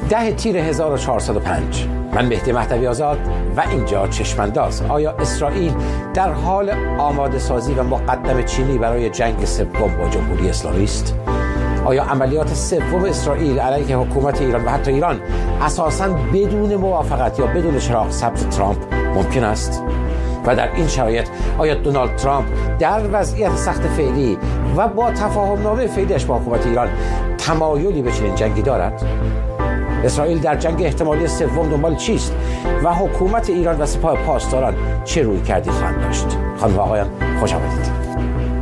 10 تیر 1405. من مهدی مهدوی آزاد و اینجا چشمانداز. آیا اسرائیل در حال آماده سازی و مقدم چینی برای جنگ سوم با جمهوری اسلامی است؟ آیا عملیات سوم اسرائیل علیه حکومت ایران و حتی ایران اساساً بدون موافقت یا بدون چراغ سبز ترامپ ممکن است؟ و در این شرایط آیا دونالد ترامپ در وضعیت سخت فعلی و با تفاهم‌نامه فعلیش با حکومت ایران تمایلی به چنین جنگی دارد؟ اسرائیل در جنگ احتمالی سوم دنبال چیست و حکومت ایران و سپاه پاسداران چه رویکردی خواهند داشت؟ خانم و آقایان خوش آمدید.